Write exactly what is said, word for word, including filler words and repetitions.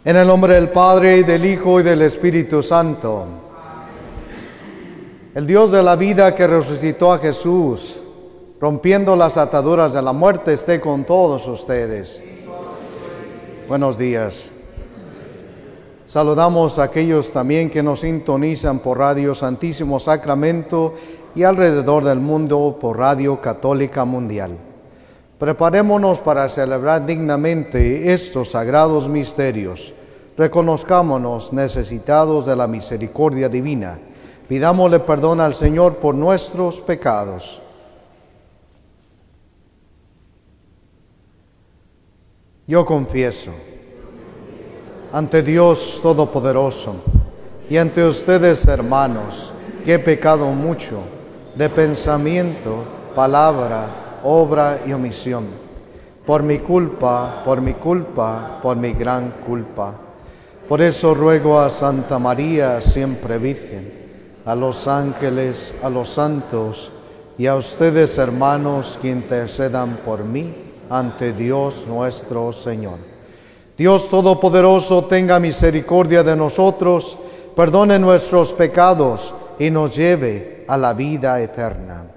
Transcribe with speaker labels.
Speaker 1: En el nombre del Padre, y del Hijo, y del Espíritu Santo. El Dios de la vida que resucitó a Jesús, rompiendo las ataduras de la muerte, esté con todos ustedes. Buenos días. Saludamos a aquellos también que nos sintonizan por Radio Santísimo Sacramento y alrededor del mundo por Radio Católica Mundial. Preparémonos para celebrar dignamente estos sagrados misterios. Reconozcámonos necesitados de la misericordia divina. Pidámosle perdón al Señor por nuestros pecados. Yo confieso ante Dios Todopoderoso y ante ustedes, hermanos, que he pecado mucho de pensamiento, palabra, obra y omisión, por mi culpa, por mi culpa, por mi gran culpa. Por eso ruego a Santa María, siempre Virgen, a los ángeles, a los santos y a ustedes, hermanos, que intercedan por mí ante Dios nuestro Señor. Dios Todopoderoso tenga misericordia de nosotros, perdone nuestros pecados y nos lleve a la vida eterna.